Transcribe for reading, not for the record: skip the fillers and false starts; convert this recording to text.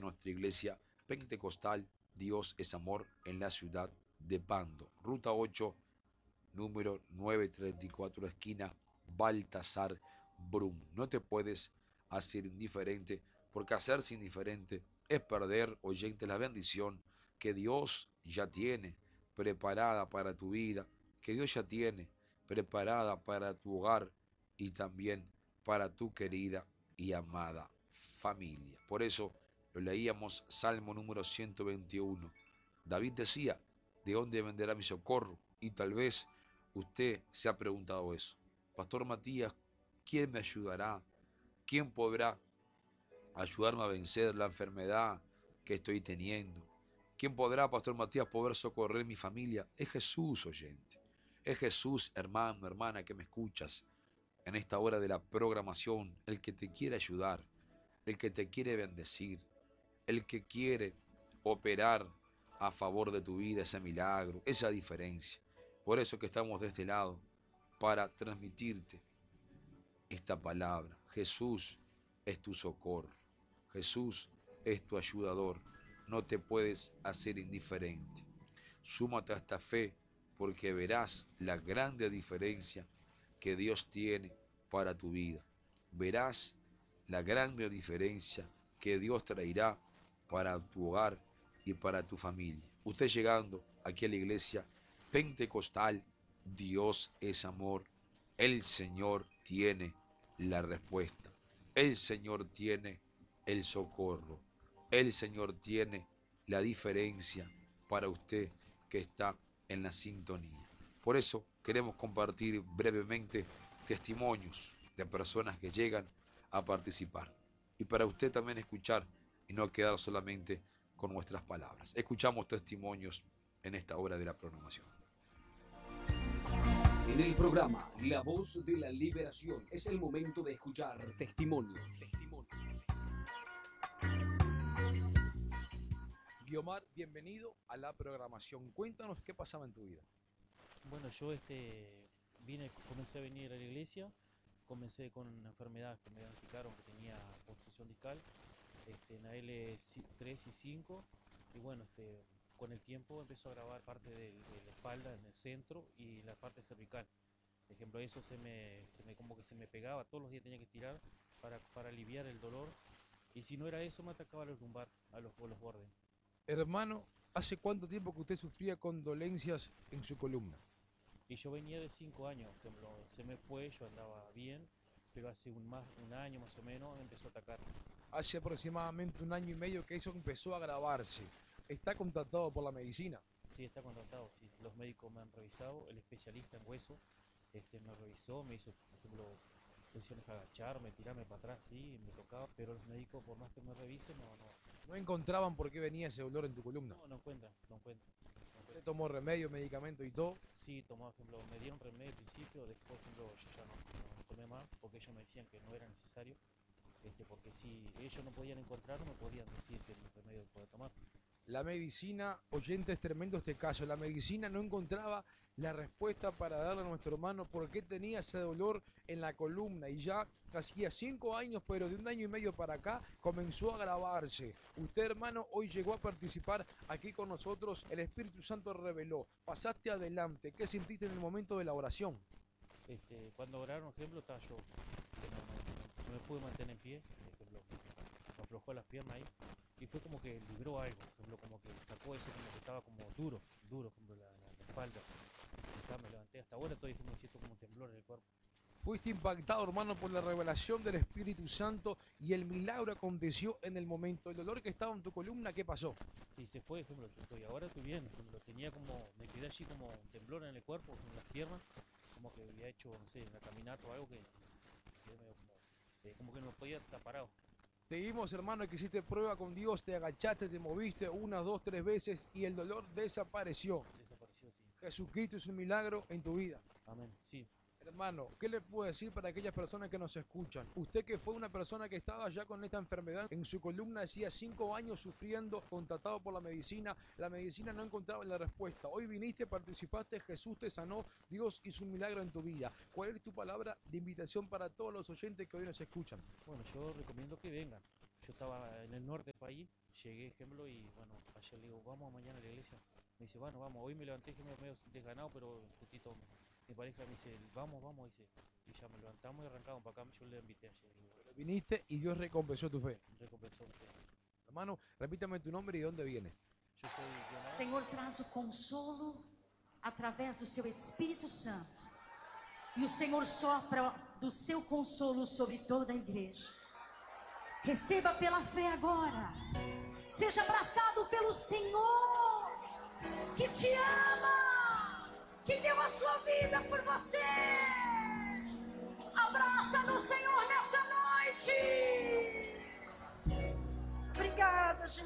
nuestra iglesia pentecostal Dios es Amor en la ciudad de Pando. Ruta 8, número 934, esquina Baltasar Brum. No te puedes hacer indiferente, porque hacerse indiferente es perder, oyente, la bendición que Dios ya tiene preparada para tu vida, que Dios ya tiene preparada para tu hogar y también para tu querida y amada familia. Por eso lo leíamos Salmo número 121. David decía, ¿de dónde vendrá mi socorro? Y tal vez usted se ha preguntado eso. Pastor Matías, ¿quién me ayudará? ¿Quién podrá ayudarme a vencer la enfermedad que estoy teniendo? ¿Quién podrá, Pastor Matías, poder socorrer mi familia? Es Jesús, oyente. Es Jesús, hermano, hermana, que me escuchas en esta hora de la programación, el que te quiere ayudar, el que te quiere bendecir, el que quiere operar a favor de tu vida ese milagro, esa diferencia. Por eso que estamos de este lado, para transmitirte esta palabra. Jesús es tu socorro. Jesús es tu ayudador. No te puedes hacer indiferente. Súmate a esta fe porque verás la grande diferencia que Dios tiene para tu vida. Verás la grande diferencia que Dios traerá para tu hogar y para tu familia. Usted llegando aquí a la iglesia pentecostal, Dios es amor. El Señor tiene la respuesta. El Señor tiene el socorro. El Señor tiene la diferencia para usted que está en la sintonía. Por eso queremos compartir brevemente testimonios de personas que llegan a participar. Y para usted también escuchar y no quedar solamente con nuestras palabras. Escuchamos testimonios en esta hora de la programación. En el programa La Voz de la Liberación es el momento de escuchar testimonios. Guiomar, bienvenido a la programación. Cuéntanos qué pasaba en tu vida. Bueno, yo comencé a venir a la iglesia, comencé con una enfermedad que me diagnosticaron que tenía obstrucción discal, en AL3 y 5, y bueno, con el tiempo empezó a agravar parte de la espalda en el centro y la parte cervical. Por ejemplo, eso como que se me pegaba, todos los días tenía que estirar para aliviar el dolor, y si no era eso me atacaba los lumbar, los bordes. Hermano, ¿hace cuánto tiempo que usted sufría con dolencias en su columna? Y yo venía de 5 años, por ejemplo, se me fue, yo andaba bien, pero hace un año más o menos me empezó a atacar. Hace aproximadamente un año y medio que eso empezó a agravarse. ¿Está contratado por la medicina? Sí, está contratado, sí. Los médicos me han revisado, el especialista en hueso me revisó, me hizo, por ejemplo, posiciones agacharme, tirarme para atrás, sí, me tocaba, pero los médicos, por más que me revisen, ¿No encontraban por qué venía ese dolor en tu columna? no encuentran. ¿Usted tomó remedio, medicamento y todo? Sí, tomaba, por ejemplo, me dieron remedio al principio, después, por ejemplo, yo ya no tomé más, porque ellos me decían que no era necesario, porque si ellos no podían encontrar, no me podían decir que el remedio podía tomar. La medicina, oyente, es tremendo este caso. La medicina no encontraba la respuesta para darle a nuestro hermano por qué tenía ese dolor en la columna. Y ya hacía 5 años, pero de un año y medio para acá, comenzó a agravarse. Usted, hermano, hoy llegó a participar aquí con nosotros. El Espíritu Santo reveló. Pasaste adelante. ¿Qué sentiste en el momento de la oración? Cuando oraron, por ejemplo, estaba yo, que no me pude mantener en pie, por ejemplo, me aflojó las piernas ahí, y fue como que libró algo, por ejemplo, como que sacó eso, como que estaba como duro, por ejemplo, la espalda. Me levanté, hasta ahora todavía me siento como un temblor en el cuerpo. Fuiste impactado, hermano, por la revelación del Espíritu Santo y el milagro aconteció en el momento. El dolor que estaba en tu columna, ¿qué pasó? Y se fue, por ejemplo, ahora estoy bien, por ejemplo, me quedé allí como un temblor en el cuerpo, en las piernas, como que había hecho, no sé, una caminata o algo que medio como que no podía estar parado. Te vimos, hermano, que hiciste prueba con Dios, te agachaste, te moviste 1, 2, 3 veces y el dolor desapareció. Desapareció, sí. Jesucristo es un milagro en tu vida. Amén, sí. Hermano, ¿qué le puedo decir para aquellas personas que nos escuchan? Usted que fue una persona que estaba ya con esta enfermedad en su columna, hacía 5 años sufriendo, contratado por la medicina no encontraba la respuesta. Hoy viniste, participaste, Jesús te sanó, Dios hizo un milagro en tu vida. ¿Cuál es tu palabra de invitación para todos los oyentes que hoy nos escuchan? Bueno, yo recomiendo que vengan, yo estaba en el norte del país, llegué, ejemplo, y bueno, ayer le digo, vamos mañana a la iglesia. Me dice, bueno, vamos, hoy me levanté, ejemplo, medio desganado, pero justito mi pareja me dice, vamos, dice. Y ya me levantamos y arrancamos para acá, yo le invité ayer. Y bueno, Viniste y Dios recompensó tu fe. recompensó. Hermano, repítame tu nombre y de dónde vienes. Yo soy Leonardo. Senhor, traz o consolo através do seu Espírito Santo. E o Senhor sopra do seu consolo sobre toda a igreja. Receba pela fé agora. Seja abraçado pelo Senhor, que te ama, que deu a sua vida por você. Abraça no Senhor nessa noite. Obrigada, Jesus.